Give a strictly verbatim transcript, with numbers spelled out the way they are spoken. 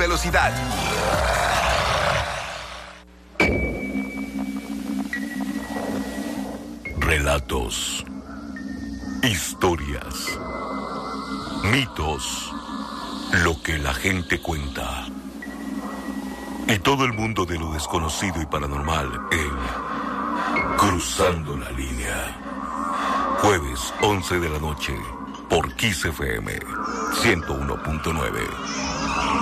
velocidad. Relatos, historias, mitos, lo que la gente cuenta. Y todo el mundo de lo desconocido y paranormal en Cruzando la Línea. Jueves, once de la noche, por Kiss F M ciento uno punto nueve.